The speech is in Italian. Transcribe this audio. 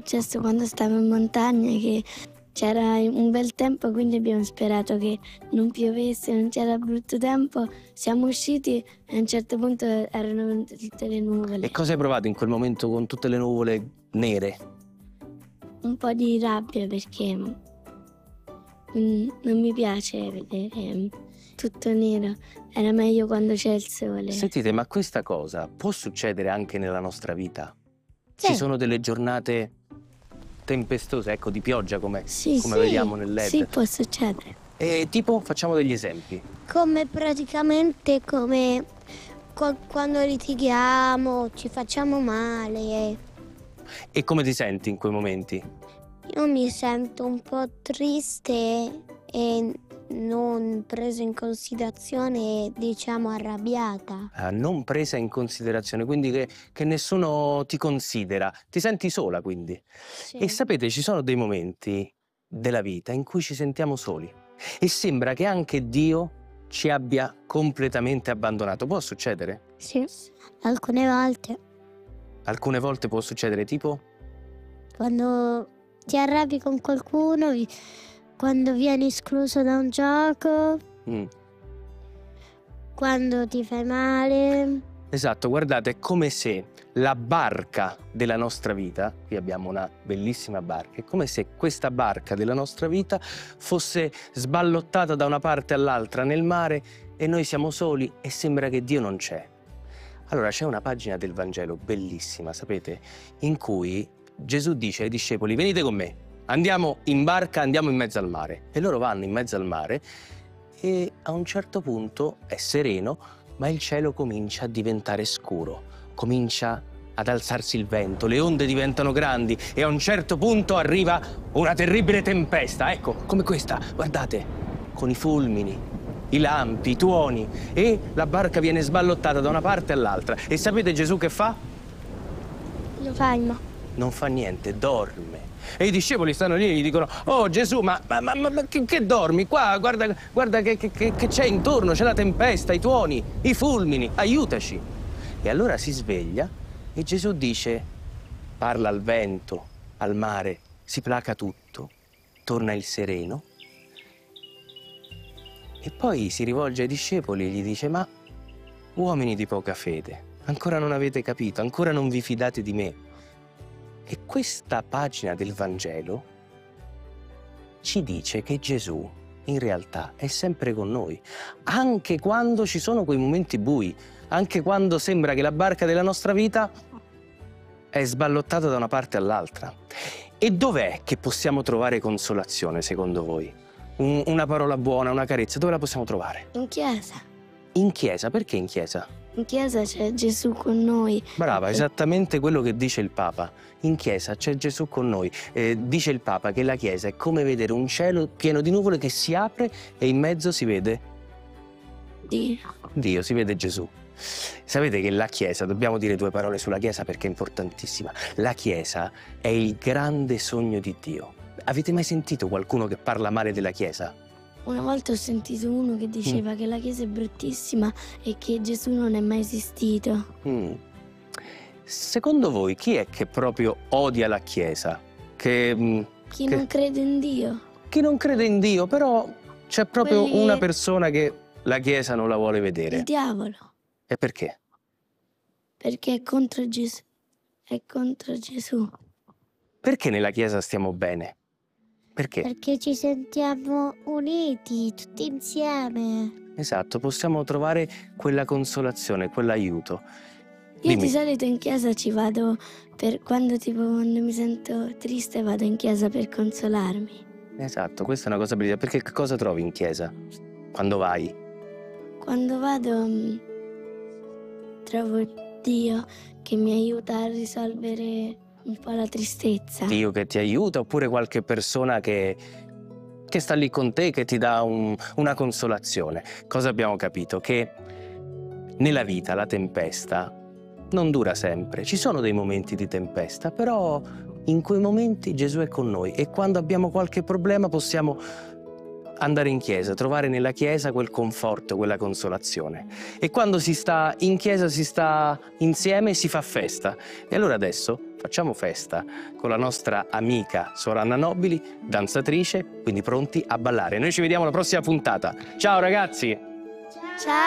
successo quando stavo in montagna, che c'era un bel tempo, quindi abbiamo sperato che non piovesse, non c'era brutto tempo. Siamo usciti e a un certo punto erano venute tutte le nuvole. E cosa hai provato in quel momento con tutte le nuvole nere? Un po' di rabbia perché non mi piace vedere tutto nero. Era meglio quando c'è il sole. Sentite, ma questa cosa può succedere anche nella nostra vita? Sì. Ci sono delle giornate tempestose, ecco, di pioggia come Sì, vediamo nel LED. sì, può succedere. E tipo, facciamo degli esempi. Come praticamente quando litighiamo, ci facciamo male. E come ti senti in quei momenti? Io mi sento un po' triste e non preso in considerazione, diciamo arrabbiata. Non presa in considerazione, quindi che nessuno ti considera. Ti senti sola, quindi. Sì. E sapete, ci sono dei momenti della vita in cui ci sentiamo soli e sembra che anche Dio ci abbia completamente abbandonato. Può succedere? Sì, alcune volte Alcune volte può succedere, tipo? quando ti arrabbi con qualcuno, quando vieni escluso da un gioco, Mm. quando ti fai male. Esatto, guardate, è come se la barca della nostra vita, qui abbiamo una bellissima barca, è come se questa barca della nostra vita fosse sballottata da una parte all'altra nel mare e noi siamo soli e sembra che Dio non c'è. Allora c'è una pagina del Vangelo bellissima, sapete, in cui Gesù dice ai discepoli: venite con me, andiamo in barca, andiamo in mezzo al mare. E loro vanno in mezzo al mare e a un certo punto è sereno, ma il cielo comincia a diventare scuro, comincia ad alzarsi il vento, le onde diventano grandi e a un certo punto arriva una terribile tempesta, ecco, come questa, guardate, con i fulmini, i lampi, i tuoni, e la barca viene sballottata da una parte all'altra. E sapete Gesù che fa? Lo calma. Non fa niente, dorme. E i discepoli stanno lì e gli dicono: oh Gesù, ma che dormi? Qua, guarda che c'è intorno, c'è la tempesta, i tuoni, i fulmini, aiutaci. E allora si sveglia e Gesù dice, parla al vento, al mare, si placa tutto, torna il sereno. E poi si rivolge ai discepoli e gli dice: ma uomini di poca fede, ancora non avete capito, ancora non vi fidate di me. E questa pagina del Vangelo ci dice che Gesù in realtà è sempre con noi, anche quando ci sono quei momenti bui, anche quando sembra che la barca della nostra vita è sballottata da una parte all'altra. E dov'è che possiamo trovare consolazione, secondo voi? Una parola buona, una carezza, dove la possiamo trovare? In chiesa. In chiesa, perché in chiesa? In chiesa c'è Gesù con noi. Brava, esattamente quello che dice il Papa. In chiesa c'è Gesù con noi. Dice il Papa che la chiesa è come vedere un cielo pieno di nuvole che si apre e in mezzo si vede Dio, si vede Gesù. Sapete che la chiesa, dobbiamo dire due parole sulla chiesa perché è importantissima. La chiesa è il grande sogno di Dio. Avete mai sentito qualcuno che parla male della chiesa? Una volta ho sentito uno che diceva che la chiesa è bruttissima e che Gesù non è mai esistito. Secondo voi chi è che proprio odia la chiesa? Chi non crede in Dio. Chi non crede in Dio, però c'è proprio Quelli- una persona che la chiesa non la vuole vedere. Il diavolo. E perché? Perché è contro Gesù. È contro Gesù. Perché nella chiesa stiamo bene? Perché? Perché ci sentiamo uniti, tutti insieme. Esatto, possiamo trovare quella consolazione, quell'aiuto. Io Dimmi. di solito in chiesa ci vado quando mi sento triste vado in chiesa per consolarmi. Esatto, questa è una cosa bella. Perché che cosa trovi in chiesa quando vai? Quando vado trovo Dio che mi aiuta a risolvere un po' la tristezza. Dio che ti aiuta oppure qualche persona che sta lì con te, che ti dà una consolazione. Cosa abbiamo capito? Che nella vita la tempesta non dura sempre. Ci sono dei momenti di tempesta, però in quei momenti Gesù è con noi e quando abbiamo qualche problema possiamo andare in chiesa, trovare nella chiesa quel conforto, quella consolazione. E quando si sta in chiesa si sta insieme e si fa festa. E allora adesso facciamo festa con la nostra amica Suor Anna Nobili, danzatrice, quindi pronti a ballare. Noi ci vediamo alla prossima puntata. Ciao ragazzi! Ciao!